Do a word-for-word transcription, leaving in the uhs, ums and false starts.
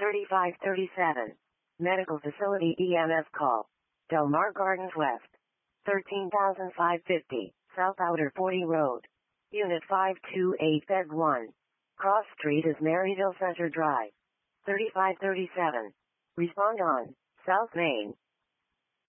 thirty-five thirty-seven. Medical Facility E M S call. Del Mar Gardens West. thirteen thousand five hundred fifty, South Outer forty Road. Unit five two eight Bed one. Cross Street is Maryville Center Drive. thirty-five thirty-seven. Respond on South Main.